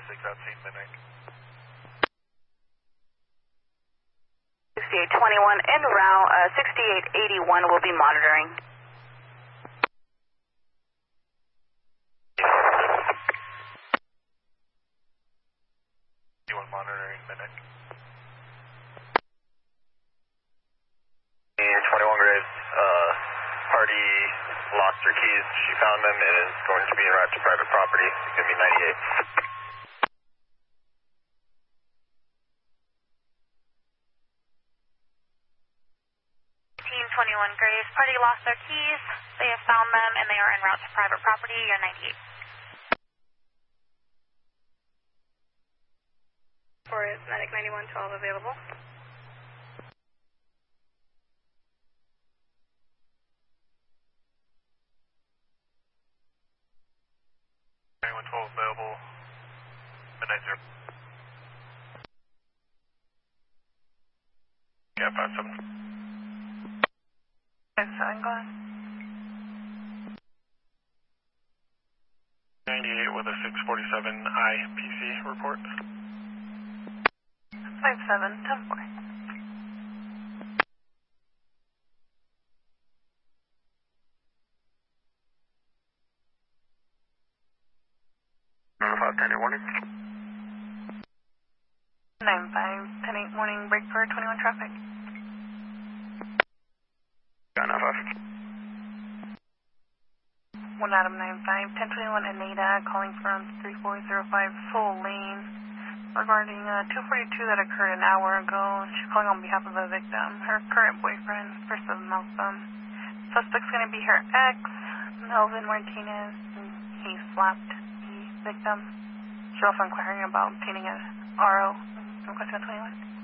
at scene midnight. 6821 en route, 6881 will be monitoring. Monitoring midnight. 21 Graves, party lost her keys. She found them and is going to be en route to private property. It's going to be 98. 1821 Graves, party lost their keys. They have found them and they are en route to private property. You're 98. For Medic 9112 available. Available. Midnight 0. Yeah, 57. 57 going. 98 with a 647 IPC report. 57, 10-4. Warning. 95, 10-8 warning, break for 21 traffic. Got 1 Adam 95, 1021 Anita calling from 3405 Soul Lane regarding 242 that occurred an hour ago. She's calling on behalf of a victim, her current boyfriend, first of Malcolm. Suspect's going to be her ex, Melvin Martinez, and he slapped the victim. She's also inquiring about obtaining a RO from question 21.